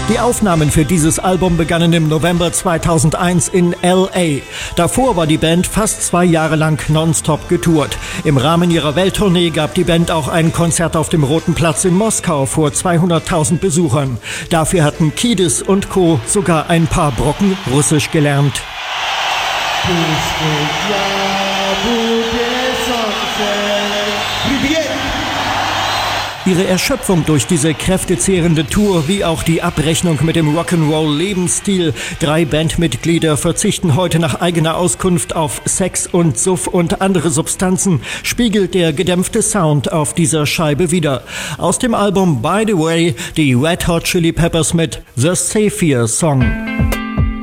Die Aufnahmen für dieses Album begannen im November 2001 in L.A. Davor war die Band fast 2 Jahre lang nonstop getourt. Im Rahmen ihrer Welttournee gab die Band auch ein Konzert auf dem Roten Platz in Moskau vor 200.000 Besuchern. Dafür hatten Kiedis und Co. sogar ein paar Brocken Russisch gelernt. Ihre Erschöpfung durch diese kräftezehrende Tour, wie auch die Abrechnung mit dem Rock'n'Roll-Lebensstil. 3 Bandmitglieder verzichten heute nach eigener Auskunft auf Sex und Suff und andere Substanzen, spiegelt der gedämpfte Sound auf dieser Scheibe wider. Aus dem Album By the Way, die Red Hot Chili Peppers mit The Savior Song.